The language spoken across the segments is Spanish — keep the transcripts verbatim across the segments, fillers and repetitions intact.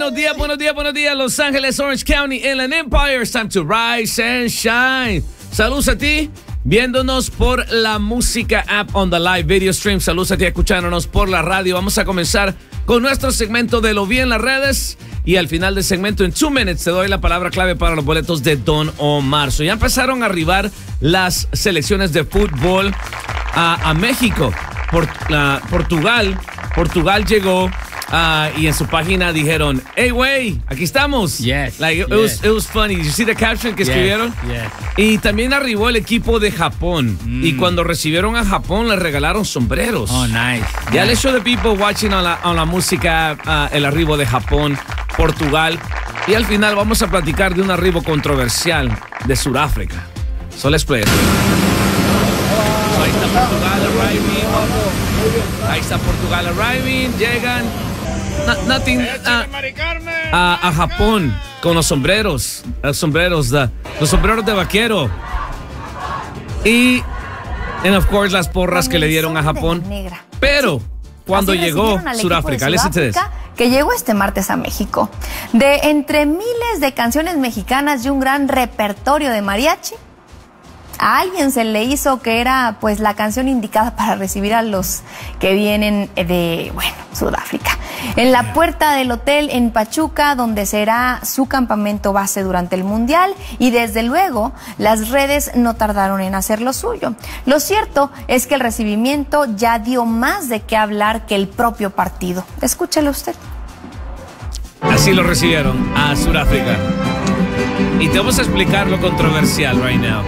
buenos días, buenos días, buenos días, Los Ángeles, Orange County, Inland Empire. It's time to rise and shine. Saludos a ti, viéndonos por la música app on the live video stream. Saludos a ti, escuchándonos por la radio. Vamos a comenzar con nuestro segmento de Lo Vi en las redes. Y al final del segmento, en two minutes, te doy la palabra clave para los boletos de Don Omar. So, ya empezaron a arribar las selecciones de fútbol a, a México. Por, uh, Portugal, Portugal llegó uh, y en su página dijeron, hey, wey, aquí estamos. Yes, like, it, yes. was, it was funny. Did you see the caption que yes, escribieron? Yes. Y también arribó el equipo de Japón. Mm. Y cuando recibieron a Japón, les regalaron sombreros. Oh, nice. Ya nice. les show the people watching on la, on la música, uh, el arribo de Japón, Portugal. Y al final vamos a platicar de un arribo controversial de Sudáfrica. So let's play it. So ahí está Portugal arriving. Ahí está Portugal arriving. Llegan. No, nothing, uh, a, a Japón con los sombreros. Los sombreros, the, los sombreros de vaquero. Y, and of course, las porras que le dieron a Japón. Pero cuando llegó Sudáfrica, listen to this. Que llegó este martes a México. De entre miles de canciones mexicanas y un gran repertorio de mariachi, a alguien se le hizo que era pues la canción indicada para recibir a los que vienen de, bueno, Sudáfrica. En la puerta del hotel en Pachuca, donde será su campamento base durante el Mundial, y desde luego las redes no tardaron en hacer lo suyo. Lo cierto es que el recibimiento ya dio más de qué hablar que el propio partido. Escúchelo usted. Así lo recibieron a Sudáfrica. Y te vamos a explicar lo controversial right now.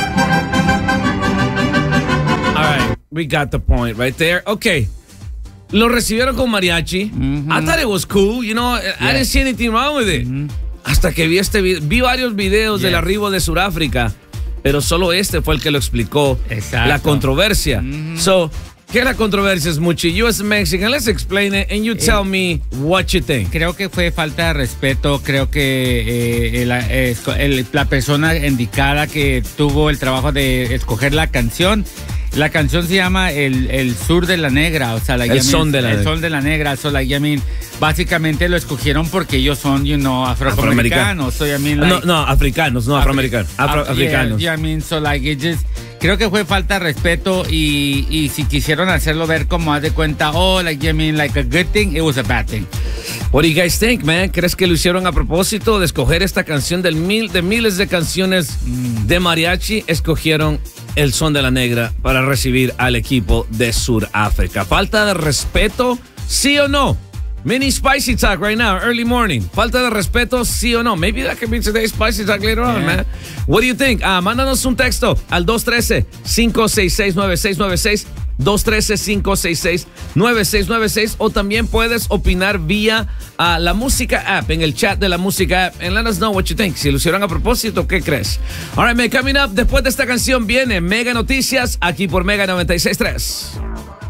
All right, we got the point right there. Okay. Lo recibieron con mariachi. Mm-hmm. I thought it was cool, you know, yeah. I didn't see anything wrong with it. Mm-hmm. Hasta que vi este video, vi varios videos yeah. del arribo de Sudáfrica, pero solo este fue el que lo explicó. Exacto. La controversia. Mm-hmm. So, ¿qué es la controversia, Smuchi? You as a Mexican, let's explain it and you tell eh, me what you think. Creo que fue falta de respeto. Creo que eh, el, eh, el, la persona indicada que tuvo el trabajo de escoger la canción, la canción se llama El, el Sur de la Negra, o sea, like, el, I mean, son de la el negra. Sol de la Negra. So, like, I mean, básicamente lo escogieron porque ellos son, you know, afroamericanos. So, I mean, like, no, no, africanos, no afroamericanos. Afro, Afro, africanos. Yeah, yeah, I mean, so, like, it just, creo que fue falta de respeto y, y si quisieron hacerlo ver como haz de cuenta, oh, like, I mean, like a good thing, it was a bad thing. What do you guys think, man? ¿Crees que lo hicieron a propósito de escoger esta canción del mil, de miles de canciones mm. de mariachi? Escogieron El Son de la Negra para recibir al equipo de Sudáfrica. ¿Falta de respeto? ¿Sí o no? Mini Spicy Talk right now, early morning. ¿Falta de respeto? ¿Sí o no? Maybe that can be today's Spicy Talk later on, yeah. man. What do you think? Uh, mándanos un texto al dos uno tres, cinco seis seis, nueve seis nueve seis. dos uno tres, cinco seis seis, nueve seis nueve seis, o también puedes opinar vía uh, la música app, en el chat de la música app, and let us know what you think. Si lo hicieron a propósito, ¿qué crees? All right, man, coming up, después de esta canción viene Mega Noticias, aquí por Mega noventa y seis punto tres.